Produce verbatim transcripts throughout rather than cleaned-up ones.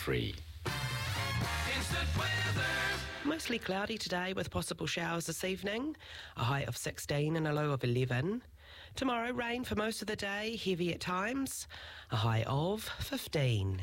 free. Instant weather. Mostly cloudy today with possible showers this evening. A high of sixteen and a low of eleven. Tomorrow, rain for most of the day, heavy at times. A high of fifteen.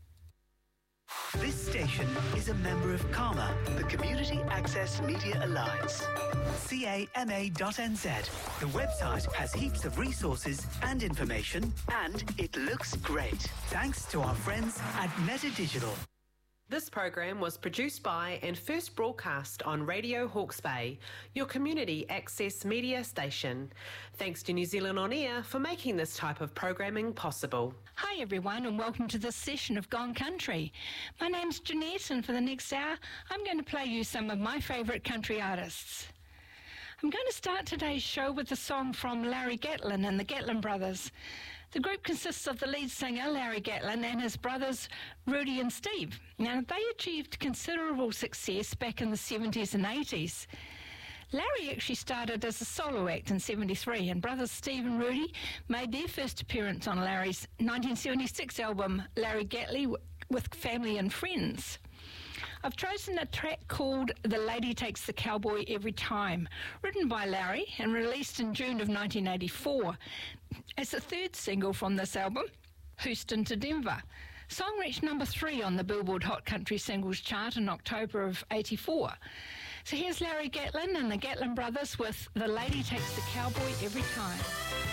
This station is a member of CAMA, the Community Access Media Alliance. C A M A dot N Z. The website has heaps of resources and information, and it looks great. Thanks to our friends at Meta Digital. This program was produced by and first broadcast on Radio Hawke's Bay, your community access media station. Thanks to New Zealand On Air for making this type of programming possible. Hi everyone and welcome to this session of Gone Country. My name's Jeanette and for the next hour I'm going to play you some of my favourite country artists. I'm going to start today's show with a song from Larry Gatlin and the Gatlin Brothers. The group consists of the lead singer, Larry Gatlin, and his brothers, Rudy and Steve. Now, they achieved considerable success back in the seventies and eighties. Larry actually started as a solo act in seventy-three, and brothers Steve and Rudy made their first appearance on Larry's nineteen seventy-six album, Larry Gatlin with Family and Friends. I've chosen a track called The Lady Takes the Cowboy Every Time, written by Larry and released in June of nineteen eighty-four. As the third single from this album, Houston to Denver. Song reached number three on the Billboard Hot Country Singles chart in October of eighty-four. So here's Larry Gatlin and the Gatlin Brothers with The Lady Takes the Cowboy Every Time.